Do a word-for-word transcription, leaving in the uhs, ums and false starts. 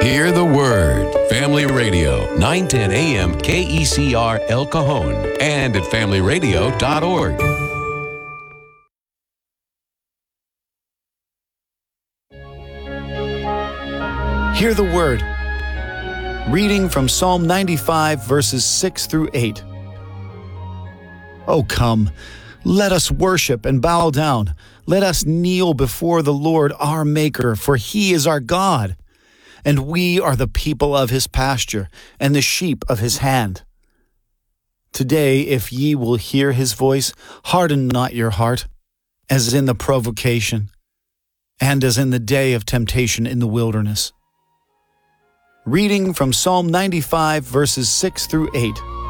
Hear the Word. Family Radio, nine ten A M K E C R El Cajon, and at family radio dot org. Hear the Word. Reading from Psalm ninety-five, verses six through eight. Oh, come, let us worship and bow down. Let us kneel before the Lord our Maker, for He is our God, and we are the people of His pasture and the sheep of His hand. Today, if ye will hear His voice, harden not your heart, as in the provocation, and as in the day of temptation in the wilderness. Reading from Psalm ninety-five, verses six through eight.